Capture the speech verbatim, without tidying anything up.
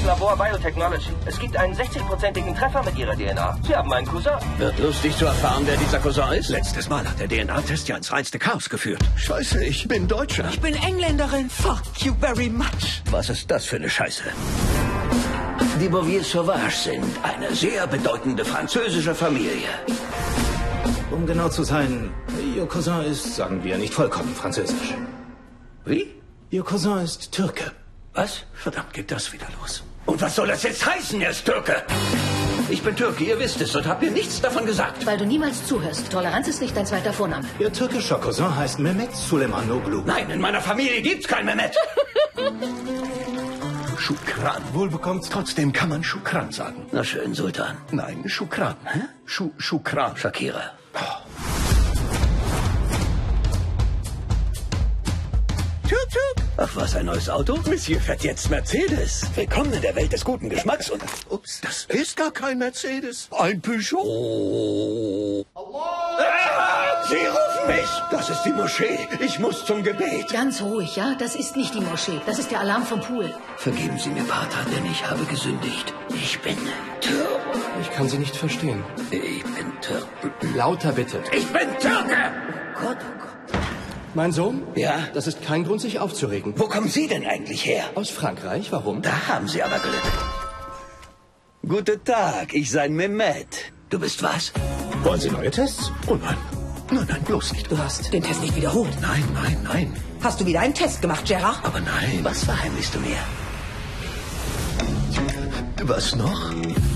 Labor Biotechnology. Es gibt einen sechzig-prozentigen Treffer mit Ihrer D N A. Sie haben einen Cousin. Wird lustig zu erfahren, wer dieser Cousin ist. Letztes Mal hat der D N A-Test ja ins reinste Chaos geführt. Scheiße, ich bin Deutscher. Ich bin Engländerin. Fuck you very much. Was ist das für eine Scheiße? Die Bouvier Sauvage sind eine sehr bedeutende französische Familie. Um genau zu sein, Ihr Cousin ist, sagen wir, nicht vollkommen französisch. Wie? Ihr Cousin ist Türke. Was? Verdammt, geht das wieder los. Und was soll das jetzt heißen, er ist Türke? Ich bin Türke, ihr wisst es, und habt mir nichts davon gesagt. Weil du niemals zuhörst. Toleranz ist nicht dein zweiter Vorname. Ihr türkischer Cousin heißt Mehmet Suleimanoglu. Nein, in meiner Familie gibt's kein Mehmet. Schukran. Wohlbekommt. Trotzdem kann man Schukran sagen. Na schön, Sultan. Nein, Schukran. Hä? Schu Schukran. Shakira. Oh. Tschuk, tschuk. Ach, was, ein neues Auto? Monsieur fährt jetzt Mercedes. Willkommen in der Welt des guten Geschmacks und... Ups, das ist gar kein Mercedes. Ein Peugeot. Oh. Ah, Sie rufen mich! Das ist die Moschee. Ich muss zum Gebet. Ganz ruhig, ja? Das ist nicht die Moschee. Das ist der Alarm vom Pool. Vergeben Sie mir, Pater, denn ich habe gesündigt. Ich bin Türke. Ich kann Sie nicht verstehen. Ich bin Türke. Lauter bitte. Ich bin Türke! Oh Gott, oh Gott. Mein Sohn? Ja? Das ist kein Grund, sich aufzuregen. Wo kommen Sie denn eigentlich her? Aus Frankreich? Warum? Da haben Sie aber Glück. Guten Tag, ich sei Mehmet. Du bist was? Wollen Sie neue Tests? Oh nein. Nein, nein, bloß nicht. Du hast den Test nicht wiederholt. Nein, nein, nein. Hast du wieder einen Test gemacht, Gerard? Aber nein. Was verheimlichst du mir? Was noch?